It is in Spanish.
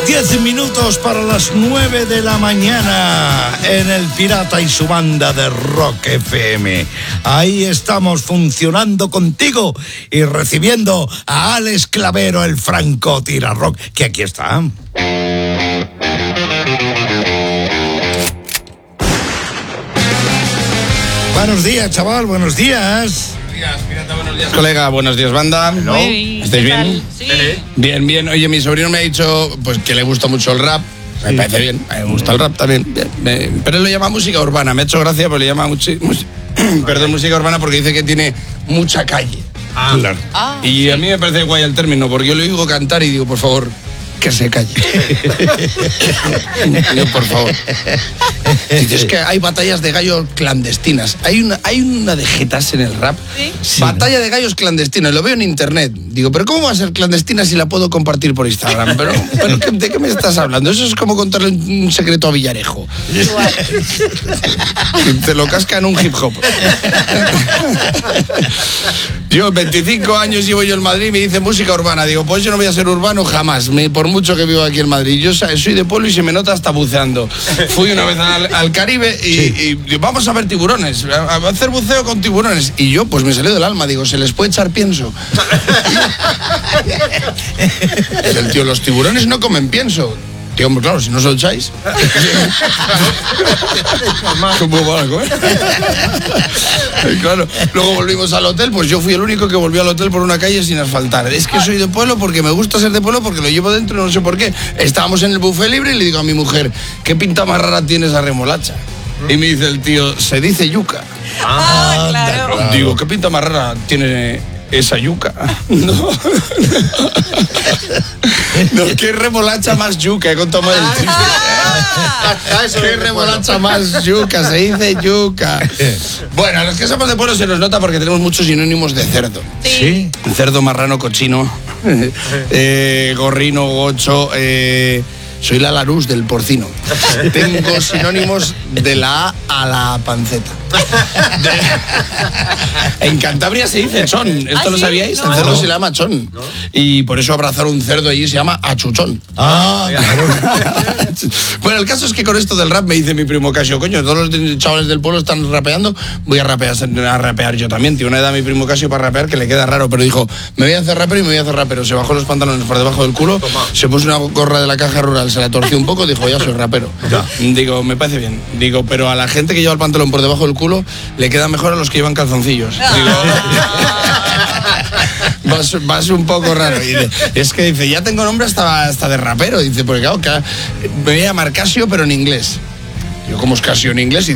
10 minutos para las 9 de la mañana en El Pirata y su banda de Rock FM. Ahí estamos funcionando contigo y recibiendo a Alex Clavero, el Franco Tirarock, que aquí está. Buenos días, chaval, buenos días. Buenos días, colega, buenos días, banda. ¿No? ¿Estáis bien? Sí. Bien, bien. Oye, mi sobrino me ha dicho pues que le gusta mucho el rap. Me parece bien, me gusta el rap también. Bien. Pero él lo llama música urbana. Me ha hecho gracia, pero le llama música urbana porque dice que tiene mucha calle. Claro. Y a mí me parece guay el término, porque yo le oigo cantar y digo, por favor, que se calle. Yo, por favor. Dice, es que hay batallas de gallos clandestinas. Hay una de jetas en el rap. ¿Sí? Batalla de gallos clandestinos. Lo veo en internet. Digo, ¿pero cómo va a ser clandestina si la puedo compartir por Instagram? ¿Pero ¿de qué me estás hablando? Eso es como contarle un secreto a Villarejo. Te lo casca en un hip hop. Yo, 25 años llevo yo en Madrid y me dice música urbana. Digo, pues yo no voy a ser urbano jamás, por mucho que vivo aquí en Madrid. Yo soy de pueblo y se me nota hasta buceando. Fui una vez al Caribe y vamos a ver tiburones, a hacer buceo con tiburones. Y yo, pues me salió del alma, digo, ¿se les puede echar pienso? El tío, los tiburones no comen pienso. Tío, hombre, claro, si no os lo echáis. ¿Cómo van a comer? Claro, luego volvimos al hotel, pues yo fui el único que volvió al hotel por una calle sin asfaltar. Es que soy de pueblo porque me gusta ser de pueblo, porque lo llevo dentro, no sé por qué. Estábamos en el buffet libre y le digo a mi mujer, ¿qué pinta más rara tiene esa remolacha? Y me dice el tío, se dice yuca. Claro. Digo, ¿qué pinta más rara tiene esa yuca? No, qué remolacha más yuca, he contado mal el chiste. Qué remolacha más yuca, se dice yuca. Bueno, a los que somos de pueblo se nos nota porque tenemos muchos sinónimos de cerdo. Sí. Cerdo, marrano, cochino, gorrino, gocho, soy la Larús del porcino. Tengo sinónimos de la A a la panceta. En Cantabria se dice chón. ¿Esto lo ¿sí? sabíais? No. El cerdo se le llama chón. ¿No? Y por eso abrazar un cerdo allí se llama achuchón. Bueno, el caso es que con esto del rap me dice mi primo Casio, coño, todos los chavales del pueblo están rapeando, voy a rapear yo también. Tío, una edad mi primo Casio para rapear que le queda raro, pero dijo, me voy a hacer rapero y me voy a hacer rapero. Se bajó los pantalones por debajo del culo, se puso una gorra de la Caja Rural, se la torció un poco, dijo, ya soy rapero. Digo, me parece bien. Digo, pero a la gente que lleva el pantalón por debajo del culo le queda mejor a los que llevan calzoncillos. Digo, vas un poco raro. Y es que dice, ya tengo nombre hasta de rapero. Dice, porque claro, me voy a llamar Casio, pero en inglés. Yo, ¿cómo es Casio en inglés? Y